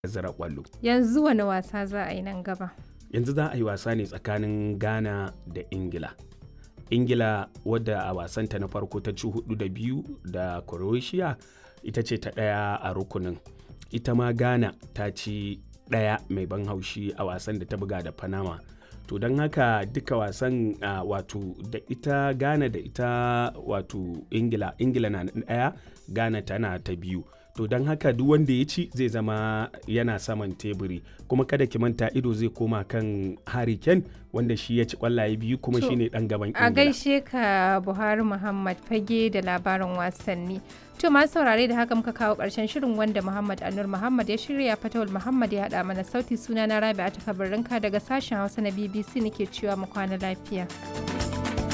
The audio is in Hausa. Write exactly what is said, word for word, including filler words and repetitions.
zira kwallo. Yanzu wani wasa za a yi nan gaba? Yanzu za a yi wasa ne tsakanin Ghana da Ingila. Ingila wadda a wasanta na farko ta ci hudu da biyu da Croatia ita ce ta ɗaya a rukunin. Ita ma Ghana ta ci ɗaya mai ban haushi a wasan da ta buga da Panama. To don haka duka wasan uh, wato da ita Ghana da ita wato Ingila, Ingila na ɗaya, Ghana tana ta biyu. To don haka duk wanda ya ci zai zama yana saman teburi, kuma kada ki manta ido zai koma kan Harry Kane wanda shi ya ci kwallaye biyu kuma shine dan gaban Ingila. A gaishe ka Buhari Muhammad fage da labarin wasanni. To masu saurare da haka muka kawo ƙarshen shirin wanda Muhammad Anur Muhammad ya shirya, Fatawul Muhammad ya haɗa mana sauti, suna na Rabi'a ta Kabarinka daga sashen Hausa na B B C nake cewa mu kwana lafiya.